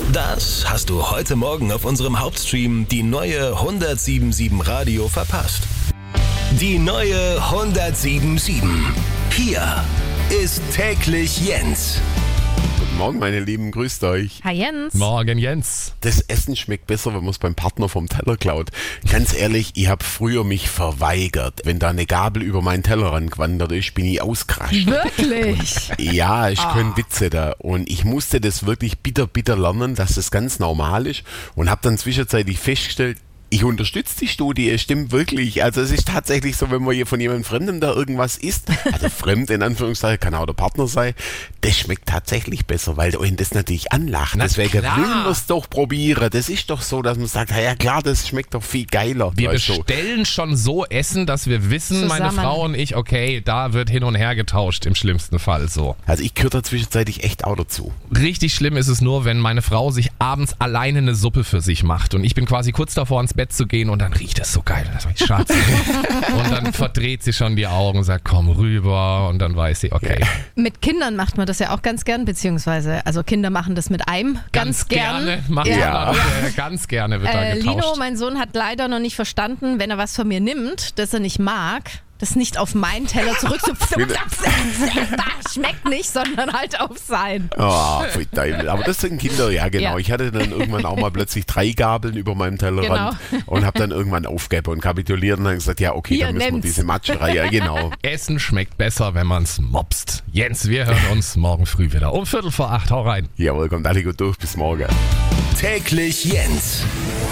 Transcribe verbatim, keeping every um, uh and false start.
Das hast du heute Morgen auf unserem Hauptstream die neue hundertsieben Komma sieben Radio verpasst. Die neue hundertsieben Komma sieben. Hier ist täglich Jens. Guten Morgen, meine Lieben, grüßt euch. Hi Jens. Morgen, Jens. Das Essen schmeckt besser, wenn man es beim Partner vom Teller klaut. Ganz ehrlich, ich habe früher mich verweigert. Wenn da eine Gabel über meinen Tellerrand gewandert ist, bin ich ausgerascht. Wirklich? Ja, ich Ah. können Witze da. Und ich musste das wirklich bitter, bitter lernen, dass das ganz normal ist. Und habe dann zwischenzeitlich festgestellt, ich unterstütze die Studie, es stimmt wirklich. Also es ist tatsächlich so, wenn man hier von jemandem Fremdem da irgendwas isst, also fremd in Anführungszeichen, kann auch der Partner sein, das schmeckt tatsächlich besser, weil euch das natürlich anlacht. Na Deswegen klar. will man es doch probieren. Das ist doch so, dass man sagt, ja klar, das schmeckt doch viel geiler. Wir weißt du. bestellen schon so Essen, dass wir wissen, meine Zusammen. Frau und ich, okay, da wird hin und her getauscht, im schlimmsten Fall so. Also ich gehöre da zwischenzeitlich echt auch dazu. Richtig schlimm ist es nur, wenn meine Frau sich abends alleine eine Suppe für sich macht und ich bin quasi kurz davor, ins Bett zu gehen und dann riecht es so geil. Und dann sag ich, Schatz. Und dann verdreht sie schon die Augen und sagt, komm rüber. Und dann weiß sie, okay. Mit Kindern macht man das ja auch ganz gern, beziehungsweise, also Kinder machen das mit einem ganz, gern. gerne. Macht Ja. man, äh, ganz gerne wird da Äh, getauscht. Lino, mein Sohn, hat leider noch nicht verstanden, wenn er was von mir nimmt, das er nicht mag, das nicht auf meinen Teller zurück so schmeckt nicht, sondern halt auf sein. Ah, oh, Teufel. Aber das sind Kinder, ja genau. Ja. Ich hatte dann irgendwann auch mal plötzlich drei Gabeln über meinem Tellerrand und habe dann irgendwann aufgegeben und kapituliert und dann gesagt, ja okay, Hier, dann müssen wir nimm's. diese Matscherei, ja genau. Essen schmeckt besser, wenn man es mopst. Jens, wir hören uns morgen früh wieder. Um Viertel vor acht, hau rein. Jawohl, kommt alle gut durch, bis morgen. Täglich Jens.